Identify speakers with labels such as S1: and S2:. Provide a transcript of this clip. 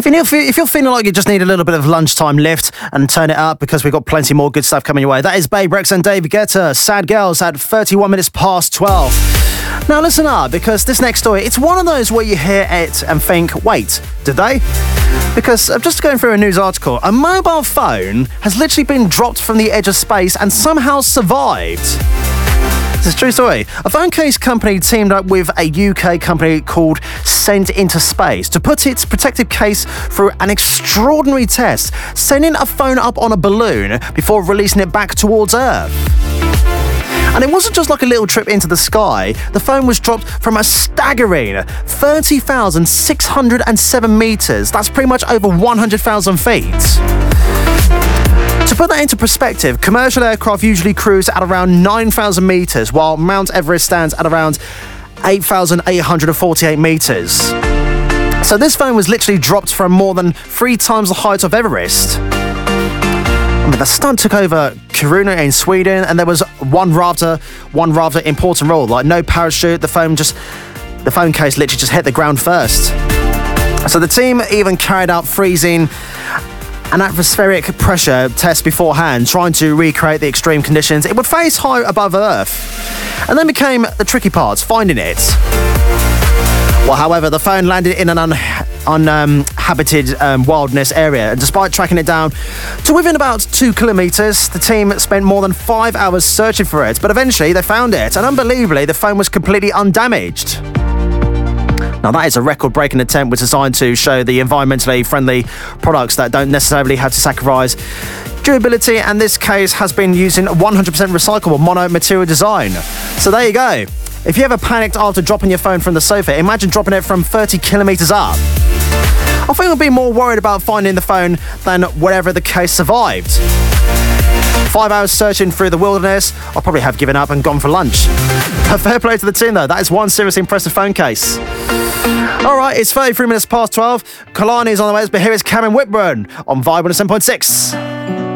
S1: If you're feeling like you just need a little bit of lunchtime lift and turn it up because we've got plenty more good stuff coming your way, that is Babe Rex and David Guetta, Sad Girls at 31 minutes past 12. Now listen up, because this next story, it's one of those where you hear it and think, wait, did they? Because I'm just going through a news article. A mobile phone has literally been dropped from the edge of space and somehow survived. This is a true story. A phone case company teamed up with a UK company called Send Into Space to put its protective case through an extraordinary test, sending a phone up on a balloon before releasing it back towards Earth. And it wasn't just like a little trip into the sky. The phone was dropped from a staggering 30,607 metres. That's pretty much over 100,000 feet. To put that into perspective, commercial aircraft usually cruise at around 9,000 metres, while Mount Everest stands at around 8,848 metres. So this phone was literally dropped from more than 3 times the height of Everest. I mean, the stunt took over Kiruna in Sweden, and there was one rather important rule, like no parachute. The phone case literally just hit the ground first. So the team even carried out freezing an atmospheric pressure test beforehand, trying to recreate the extreme conditions it would face high above Earth. And then became the tricky part, finding it. Well, however, the phone landed in an uninhabited wilderness area, and despite tracking it down to within about 2 kilometres, the team spent more than 5 hours searching for it, but eventually they found it, and unbelievably, the phone was completely undamaged. Now, that is a record-breaking attempt, which is designed to show the environmentally friendly products that don't necessarily have to sacrifice durability, and this case has been using 100% recyclable mono-material design. So there you go. If you ever panicked after dropping your phone from the sofa, imagine dropping it from 30 kilometres up. I think I'll be more worried about finding the phone than whatever the case survived. 5 hours searching through the wilderness, I'll probably have given up and gone for lunch. But fair play to the team, though. That is one seriously impressive phone case. All right, it's 33 minutes past 12. Kalani is on the way, but here is Cameron Whitburn on Vibe 107.6.